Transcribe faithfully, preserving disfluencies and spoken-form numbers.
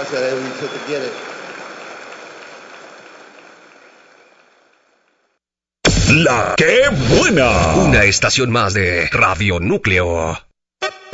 Gracias, Edwin, se te quiere. La que buena. Una estación más de Radio Núcleo.